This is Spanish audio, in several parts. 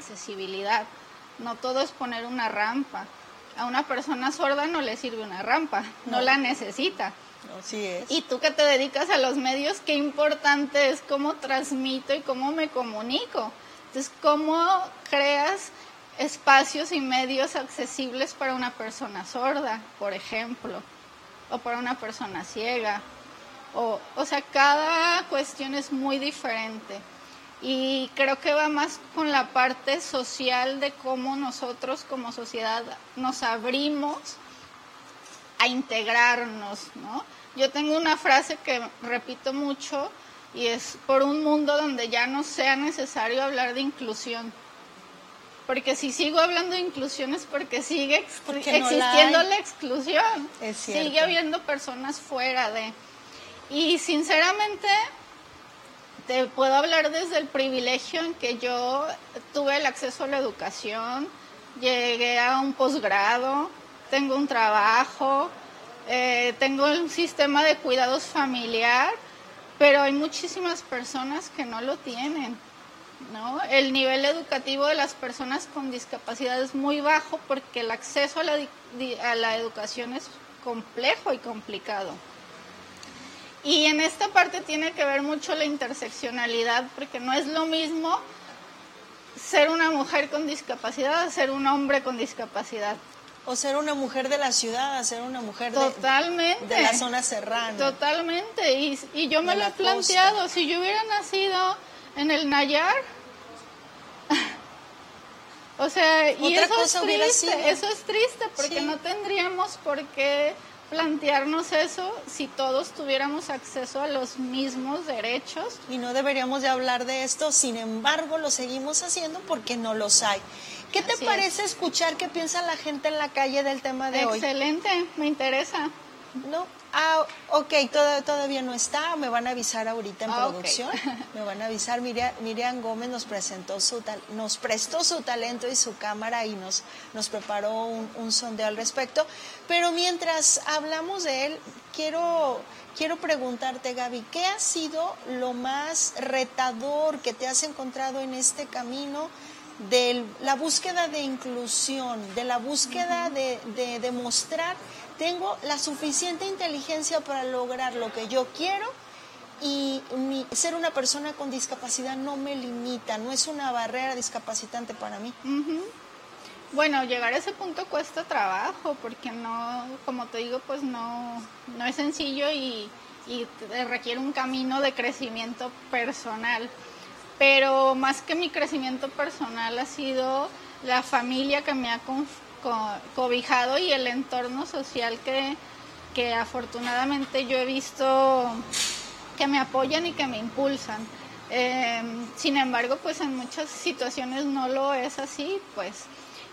accesibilidad. No todo es poner una rampa. A una persona sorda no le sirve una rampa, no la necesita. Así es. Y tú que te dedicas a los medios, qué importante es cómo transmito y cómo me comunico. Entonces, cómo creas espacios y medios accesibles para una persona sorda, por ejemplo, o para una persona ciega. O sea, cada cuestión es muy diferente. Y creo que va más con la parte social de cómo nosotros como sociedad nos abrimos a integrarnos, ¿no? Yo tengo una frase que repito mucho y es: por un mundo donde ya no sea necesario hablar de inclusión. Porque si sigo hablando de inclusión es porque sigue existiendo la exclusión. Es cierto. Sigue habiendo personas fuera de... Y sinceramente te puedo hablar desde el privilegio en que yo tuve el acceso a la educación, llegué a un posgrado, tengo un trabajo, tengo un sistema de cuidados familiar, pero hay muchísimas personas que no lo tienen, ¿no? El nivel educativo de las personas con discapacidad es muy bajo porque el acceso a la educación es complejo y complicado. Y en esta parte tiene que ver mucho la interseccionalidad, porque no es lo mismo ser una mujer con discapacidad a ser un hombre con discapacidad. O ser una mujer de la ciudad, a ser una mujer Totalmente, de la zona serrana. Totalmente, y yo me lo he planteado, si yo hubiera nacido en el Nayar, o sea, y eso es triste, porque no tendríamos por qué plantearnos eso si todos tuviéramos acceso a los mismos derechos. Y no deberíamos de hablar de esto, sin embargo lo seguimos haciendo porque no los hay. ¿Qué te parece escuchar qué piensa la gente en la calle del tema de hoy? Excelente, me interesa. ¿No? Ok, todavía no está, me van a avisar ahorita en producción, okay. Me van a avisar. Miriam Gómez nos prestó su talento y su cámara y nos preparó un sondeo al respecto, pero mientras hablamos de él, quiero preguntarte, Gaby, ¿qué ha sido lo más retador que te has encontrado en este camino de la búsqueda de inclusión, de la búsqueda de demostrar tengo la suficiente inteligencia para lograr lo que yo quiero y ser una persona con discapacidad no me limita, no es una barrera discapacitante para mí? Bueno, llegar a ese punto cuesta trabajo porque no, como te digo, pues no es sencillo y requiere un camino de crecimiento personal. Pero más que mi crecimiento personal ha sido la familia que me ha cobijado y el entorno social que afortunadamente yo he visto que me apoyan y que me impulsan. Sin embargo, pues en muchas situaciones no lo es así, pues.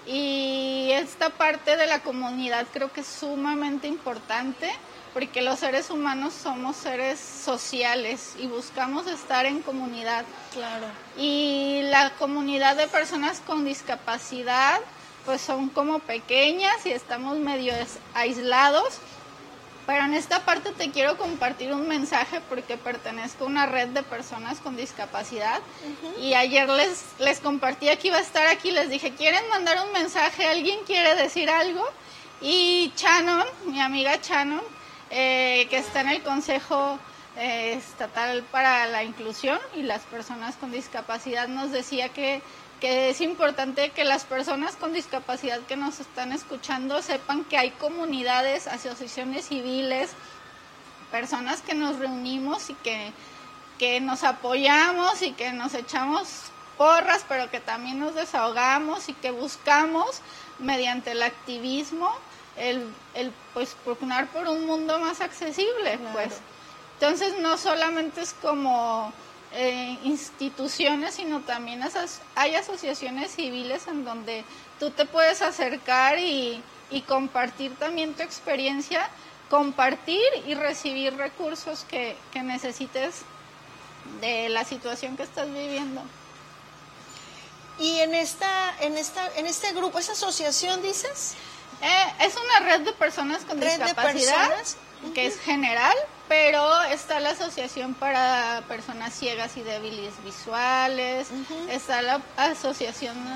Y esta parte de la comunidad creo que es sumamente importante porque los seres humanos somos seres sociales y buscamos estar en comunidad. Claro. Y la comunidad de personas con discapacidad pues son como pequeñas y estamos medio aislados, pero en esta parte te quiero compartir un mensaje porque pertenezco a una red de personas con discapacidad y ayer les compartí que iba a estar aquí, les dije, ¿quieren mandar un mensaje? ¿Alguien quiere decir algo? Y Shannon, mi amiga Shannon, que está en el Consejo Estatal para la Inclusión y las Personas con Discapacidad, nos decía que es importante que las personas con discapacidad que nos están escuchando sepan que hay comunidades, asociaciones civiles, personas que nos reunimos y que nos apoyamos y que nos echamos porras, pero que también nos desahogamos y que buscamos mediante el activismo el pues propugnar por un mundo más accesible. Claro. Pues entonces no solamente es como instituciones, sino también hay asociaciones civiles en donde tú te puedes acercar y compartir también tu experiencia, compartir y recibir recursos que necesites de la situación que estás viviendo. Y en este grupo, ¿esa asociación dices? Es una red de personas con discapacidad que es general, pero está la Asociación para Personas Ciegas y Débiles Visuales, está la Asociación